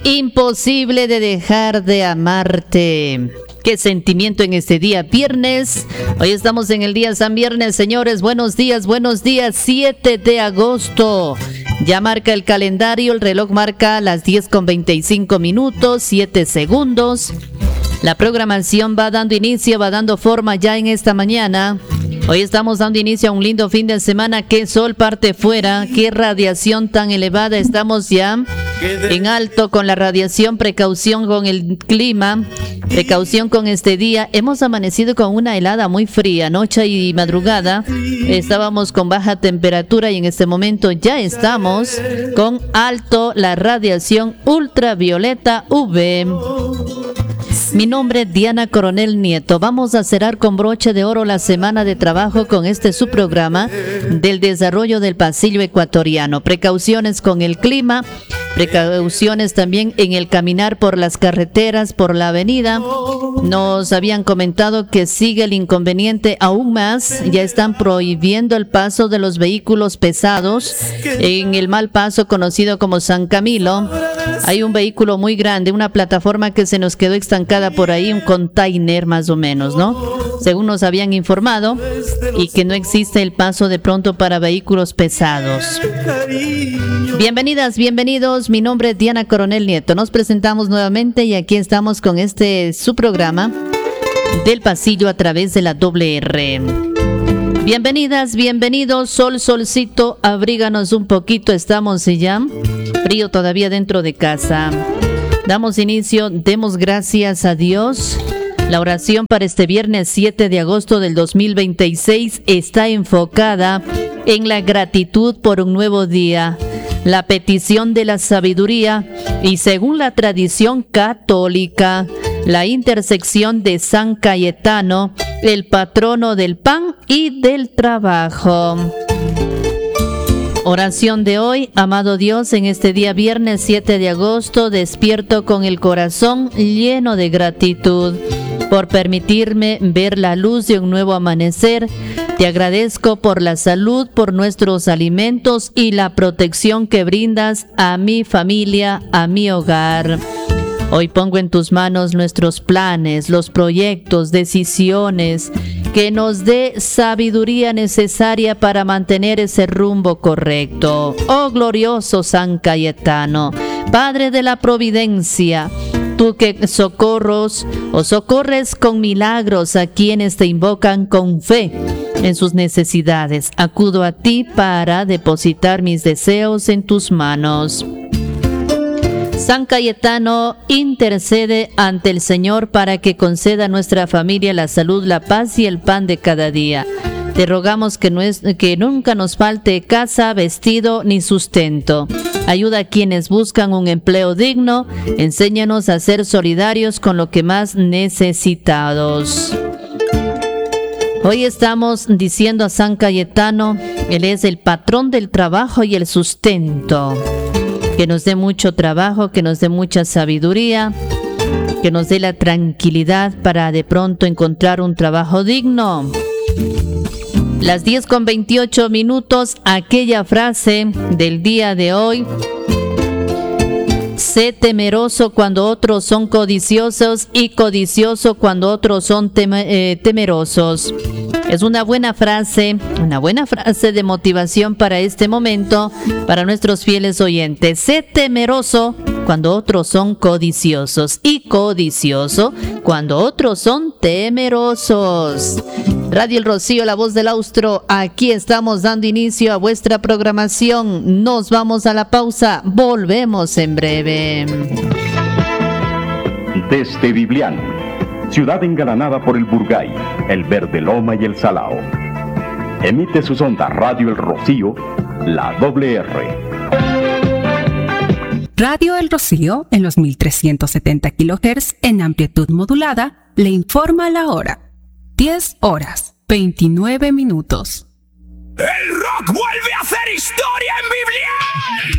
Imposible de dejar de amarte. Qué sentimiento en este día viernes. Hoy estamos en el día San Viernes, señores. Buenos días, 7 de agosto. Ya marca el calendario, el reloj marca las 10:25, 7 segundos. La programación va dando inicio, va dando forma ya en esta mañana. Hoy estamos dando inicio a un lindo fin de semana. Qué sol parte fuera, qué radiación tan elevada. Estamos ya en alto con la radiación, precaución con el clima, precaución con este día. Hemos amanecido con una helada muy fría, noche y madrugada. Estábamos con baja temperatura y en este momento ya estamos con alto la radiación ultravioleta UV. Mi nombre es Diana Coronel Nieto. Vamos a cerrar con broche de oro la semana de trabajo con este subprograma del desarrollo del pasillo ecuatoriano. Precauciones con el clima, precauciones también en el caminar por las carreteras, por la avenida. Nos habían comentado que sigue el inconveniente aún más. Ya están prohibiendo el paso de los vehículos pesados en el mal paso conocido como San Camilo. Hay un vehículo muy grande, una plataforma que se nos quedó estancada por ahí, un container más o menos, ¿no? Según nos habían informado, y que no existe el paso de pronto para vehículos pesados. Bienvenidas, bienvenidos. Mi nombre es Diana Coronel Nieto. Nos presentamos nuevamente y aquí estamos con su programa del pasillo a través de la WR. Bienvenidas, bienvenidos. Sol, solcito, abríganos un poquito. Estamos ya frío todavía dentro de casa. Damos inicio, demos gracias a Dios. La oración para este viernes 7 de agosto del 2026 está enfocada en la gratitud por un nuevo día, la petición de la sabiduría y, según la tradición católica, la intersección de San Cayetano, el patrono del pan y del trabajo. Oración de hoy. Amado Dios, en este día viernes 7 de agosto despierto con el corazón lleno de gratitud por permitirme ver la luz de un nuevo amanecer. Te agradezco por la salud, por nuestros alimentos y la protección que brindas a mi familia, a mi hogar. Hoy pongo en tus manos nuestros planes, los proyectos, decisiones, que nos dé sabiduría necesaria para mantener ese rumbo correcto. Oh glorioso San Cayetano, Padre de la Providencia, tú que socorres con milagros a quienes te invocan con fe en sus necesidades. Acudo a ti para depositar mis deseos en tus manos. San Cayetano intercede ante el Señor para que conceda a nuestra familia la salud, la paz y el pan de cada día. Te rogamos que nunca nos falte casa, vestido ni sustento. Ayuda a quienes buscan un empleo digno. Enséñanos a ser solidarios con lo que más necesitados. Hoy estamos diciendo a San Cayetano, él es el patrón del trabajo y el sustento. Que nos dé mucho trabajo, que nos dé mucha sabiduría, que nos dé la tranquilidad para de pronto encontrar un trabajo digno. Las 10:28, aquella frase del día de hoy. Sé temeroso cuando otros son codiciosos y codicioso cuando otros son temerosos. Es una buena frase de motivación para este momento, para nuestros fieles oyentes. Sé temeroso cuando otros son codiciosos y codicioso cuando otros son temerosos. Radio El Rocío, la voz del austro, aquí estamos dando inicio a vuestra programación. Nos vamos a la pausa, volvemos en breve. Desde Biblián, ciudad engalanada por el Burgay, el Verde Loma y el Salao. Emite sus ondas Radio El Rocío, la WR. Radio El Rocío, en los 1370 kHz en amplitud modulada, le informa la hora. 10:29. El rock vuelve a hacer historia en Biblián.